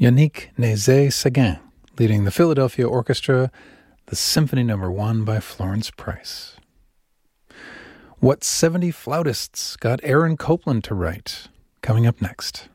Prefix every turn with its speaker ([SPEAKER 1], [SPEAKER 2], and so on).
[SPEAKER 1] Yannick Nézet-Séguin, leading the Philadelphia Orchestra, the Symphony No. 1 by Florence Price. What 70 Flautists got Aaron Copland to write? Coming up next.